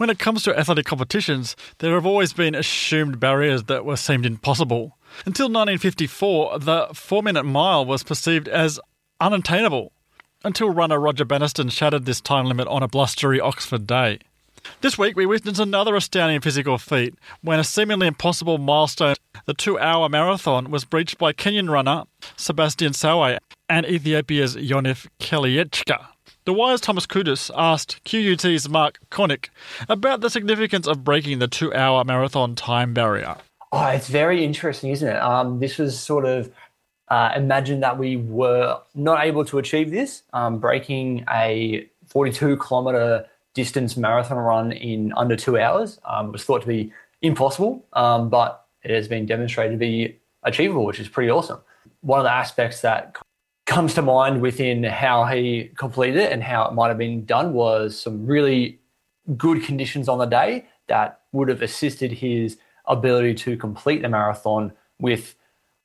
When it comes to athletic competitions, there have always been assumed barriers that were seemed impossible. Until 1954, the 4-minute mile was perceived as unattainable, until runner Roger Banniston shattered this time limit on a blustery Oxford day. This week we witnessed another astounding physical feat when a seemingly impossible milestone, the 2-hour marathon, was breached by Kenyan runner Sebastian Sawe and Ethiopia's Yonif Keliechka. The Wire's Thomas Kudus asked QUT's Mark Connick about the significance of breaking the 2-hour marathon time barrier. Oh, it's very interesting, isn't it? This was sort of imagine that we were not able to achieve this, breaking a 42-kilometre distance marathon run in under 2 hours. It was thought to be impossible, but it has been demonstrated to be achievable, which is pretty awesome. One of the aspects that comes to mind within how he completed it and how it might have been done was some really good conditions on the day that would have assisted his ability to complete the marathon with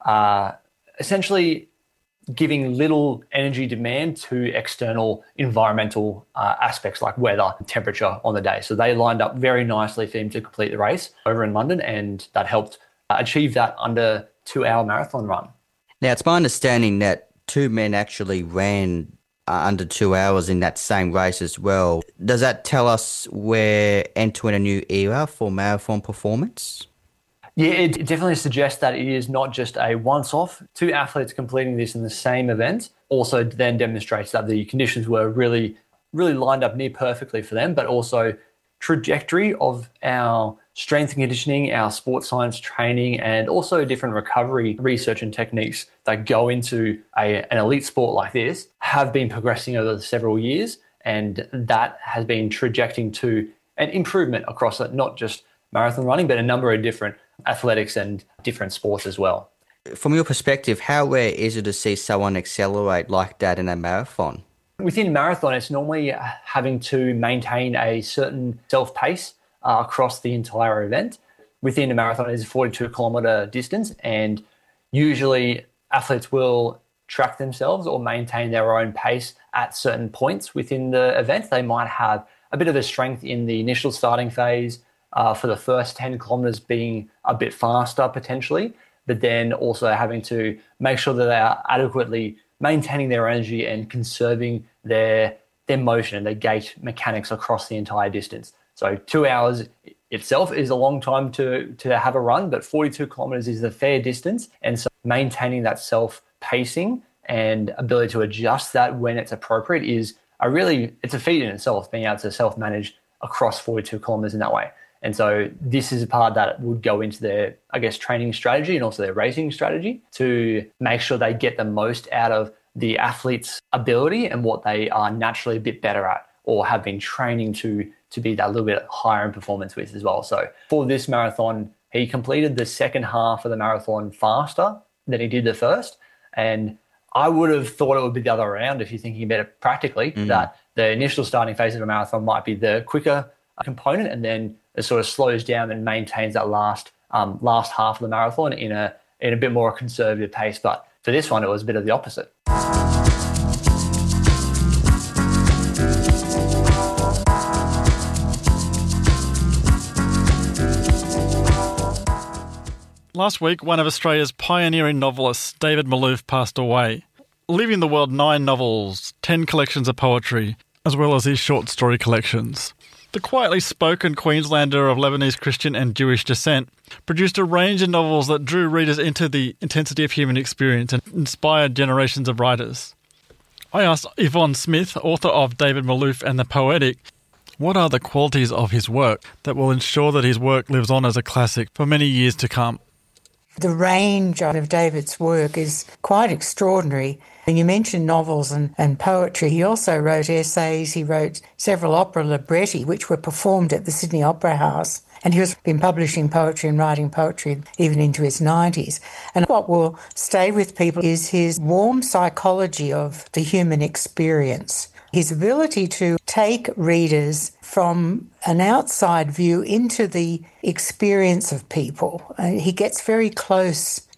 essentially giving little energy demand to external environmental aspects like weather and temperature on the day. So they lined up very nicely for him to complete the race over in London, and that helped achieve that under 2-hour marathon run. Now, it's my understanding that 2 men actually ran under 2 hours in that same race as well. Does that tell us we're entering a new era for marathon performance? Yeah, it definitely suggests that it is not just a once-off. 2 athletes completing this in the same event also then demonstrates that the conditions were really, really lined up near perfectly for them, but also trajectory of our strength and conditioning, our sports science training, and also different recovery research and techniques that go into an elite sport like this have been progressing over several years, and that has been trajecting to an improvement across not just marathon running, but a number of different athletics and different sports as well. From your perspective, how rare is it to see someone accelerate like that in a marathon? Within marathon, it's normally having to maintain a certain self-pace across the entire event. Within a marathon, it's a 42-kilometre distance, and usually athletes will track themselves or maintain their own pace at certain points within the event. They might have a bit of a strength in the initial starting phase, for the first 10 kilometres being a bit faster potentially, but then also having to make sure that they are adequately maintaining their energy and conserving their motion and their gait mechanics across the entire distance. So 2 hours itself is a long time to have a run, but 42 kilometres is a fair distance. And so maintaining that self-pacing and ability to adjust that when it's appropriate it's a feat in itself, being able to self-manage across 42 kilometres in that way. And so this is a part that would go into their, training strategy and also their racing strategy to make sure they get the most out of the athlete's ability and what they are naturally a bit better at or have been training to be that little bit higher in performance with as well. So for this marathon, he completed the second half of the marathon faster than he did the first. And I would have thought it would be the other way around if you're thinking about it practically, that the initial starting phase of a marathon might be the quicker component, and then it sort of slows down and maintains that last half of the marathon in a bit more conservative pace. But for this one, it was a bit of the opposite. Last week, one of Australia's pioneering novelists, David Malouf, passed away, leaving the world 9 novels, 10 collections of poetry, as well as his short story collections. The quietly spoken Queenslander of Lebanese Christian and Jewish descent produced a range of novels that drew readers into the intensity of human experience and inspired generations of writers. I asked Yvonne Smith, author of David Malouf and the Poetic, what are the qualities of his work that will ensure that his work lives on as a classic for many years to come? The range of David's work is quite extraordinary. And you mentioned novels and poetry. He also wrote essays. He wrote several opera libretti, which were performed at the Sydney Opera House. And he has been publishing poetry and writing poetry even into his 90s. And what will stay with people is his warm psychology of the human experience. His ability to take readers from an outside view into the experience of people. He gets very close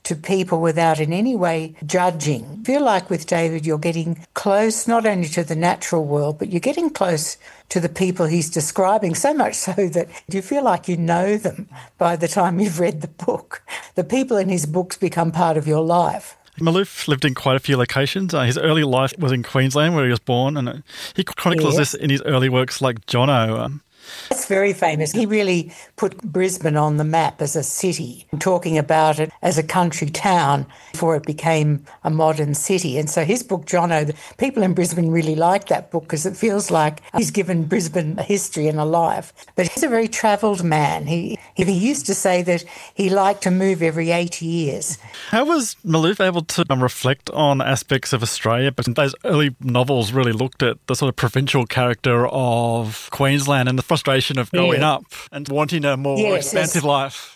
to people without in any way judging. I feel like with David, you're getting close not only to the natural world, but you're getting close to the people he's describing, so much so that you feel like you know them by the time you've read the book. The people in his books become part of your life. Malouf lived in quite a few locations. His early life was in Queensland, where he was born, and he chronicles this in his early works like Jono. That's very famous. He really put Brisbane on the map as a city, talking about it as a country town before it became a modern city. And so his book, Jono, the people in Brisbane really like that book because it feels like he's given Brisbane a history and a life. But he's a very travelled man. He used to say that he liked to move every 8 years. How was Malouf able to reflect on aspects of Australia? But those early novels really looked at the sort of provincial character of Queensland and the frustration of growing up and wanting a more expansive life.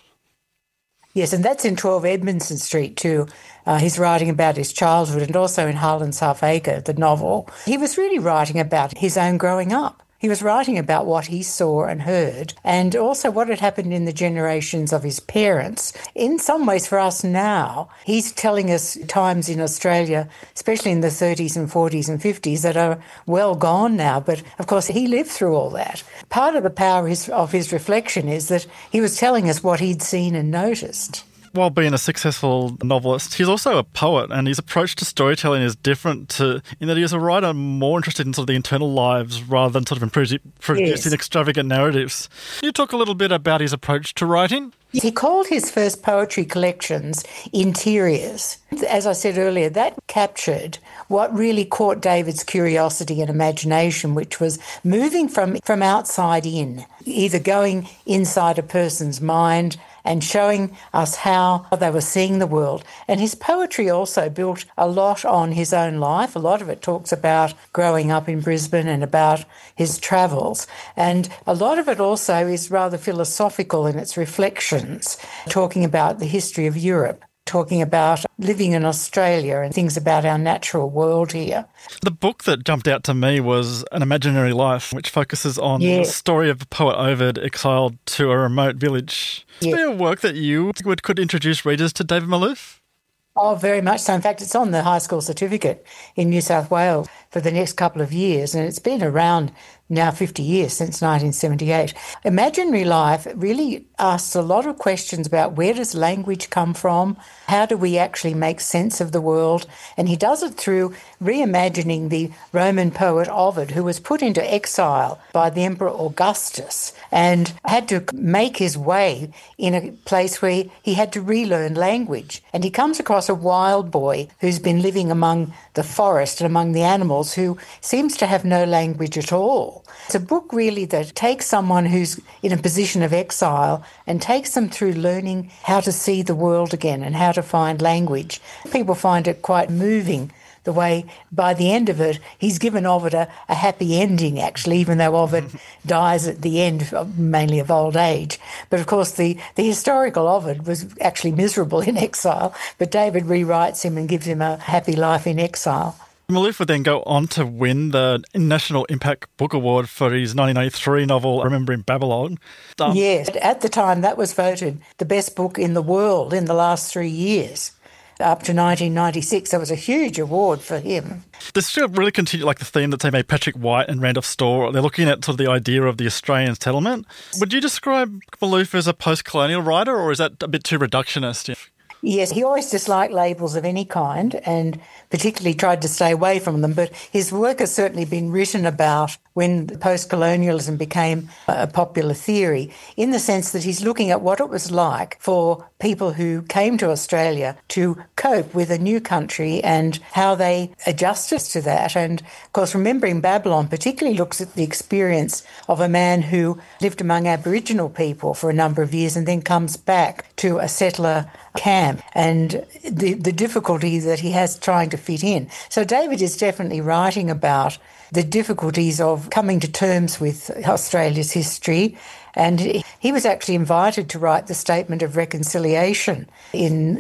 Yes, and that's in 12 Edmondson Street too. He's writing about his childhood, and also in Harlan's Half Acre, the novel. He was really writing about his own growing up. He was writing about what he saw and heard, and also what had happened in the generations of his parents. In some ways, for us now, he's telling us times in Australia, especially in the 30s and 40s and 50s, that are well gone now. But, of course, he lived through all that. Part of the power of his reflection is that he was telling us what he'd seen and noticed. While being a successful novelist, he's also a poet, and his approach to storytelling is different in that he is a writer more interested in sort of the internal lives rather than sort of producing extravagant narratives. Can you talk a little bit about his approach to writing? He called his first poetry collections Interiors. As I said earlier, that captured what really caught David's curiosity and imagination, which was moving from outside in, either going inside a person's mind and showing us how they were seeing the world. And his poetry also built a lot on his own life. A lot of it talks about growing up in Brisbane and about his travels. And a lot of it also is rather philosophical in its reflections, talking about the history of Europe, talking about living in Australia and things about our natural world here. The book that jumped out to me was An Imaginary Life, which focuses on the story of the poet Ovid exiled to a remote village. Is there a work that you could introduce readers to David Malouf? Oh, very much so. In fact, it's on the high school certificate in New South Wales for the next couple of years, and it's been around now 50 years, since 1978. Imaginary Life really asks a lot of questions about where does language come from, how do we actually make sense of the world, and he does it through reimagining the Roman poet Ovid, who was put into exile by the Emperor Augustus and had to make his way in a place where he had to relearn language. And he comes across a wild boy who's been living among the forest and among the animals, who seems to have no language at all. It's a book really that takes someone who's in a position of exile and takes them through learning how to see the world again and how to find language. People find it quite moving, the way by the end of it, he's given Ovid a happy ending, actually, even though Ovid dies at the end, mainly of old age. But of course, the historical Ovid was actually miserable in exile, but David rewrites him and gives him a happy life in exile. Malouf would then go on to win the National Impact Book Award for his 1983 novel, Remembering Babylon. Yes, at the time that was voted the best book in the world in the last 3 years. Up to 1996, that was a huge award for him. This still really continued like the theme that, say, made Patrick White and Randolph Storr. They're looking at sort of the idea of the Australian settlement. Would you describe Malouf as a post-colonial writer, or is that a bit too reductionist? Yes, he always disliked labels of any kind and particularly tried to stay away from them. But his work has certainly been written about when post-colonialism became a popular theory, in the sense that he's looking at what it was like for people who came to Australia to cope with a new country and how they adjusted to that. And, of course, Remembering Babylon particularly looks at the experience of a man who lived among Aboriginal people for a number of years and then comes back to a settler camp and the difficulty that he has trying to fit in. So David is definitely writing about the difficulties of coming to terms with Australia's history. And he was actually invited to write the Statement of Reconciliation in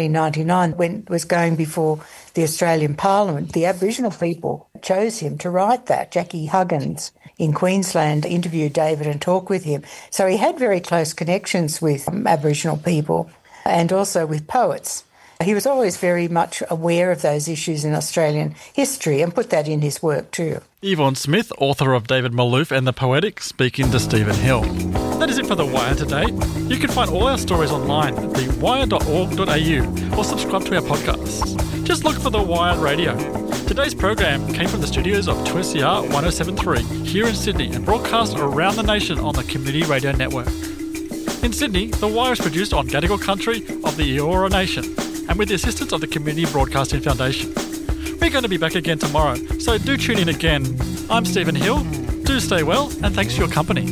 1999 when it was going before the Australian Parliament. The Aboriginal people chose him to write that. Jackie Huggins in Queensland interviewed David and talked with him. So he had very close connections with Aboriginal people and also with poets. He was always very much aware of those issues in Australian history and put that in his work too. Yvonne Smith, author of David Malouf and the Poetic, speaking to Stephen Hill. That is it for The Wire today. You can find all our stories online at thewire.org.au or subscribe to our podcasts. Just look for The Wire Radio. Today's program came from the studios of 2SER 107.3 here in Sydney and broadcast around the nation on the Community Radio Network. In Sydney, The Wire is produced on Gadigal country of the Eora Nation and with the assistance of the Community Broadcasting Foundation. We're going to be back again tomorrow, so do tune in again. I'm Stephen Hill. Do stay well, and thanks for your company.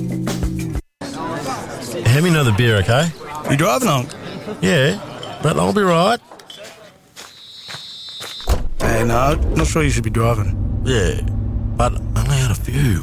Hand me another beer, okay? You driving, Unc? Yeah, but I'll be right. Hey, no, not sure you should be driving. Yeah, but I only had a few.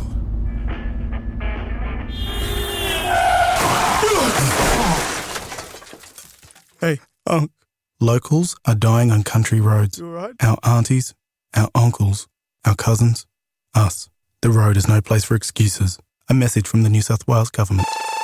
Hey, Unc. Locals are dying on country roads. You all right? Our aunties, our uncles, our cousins, us. The road is no place for excuses. A message from the New South Wales Government.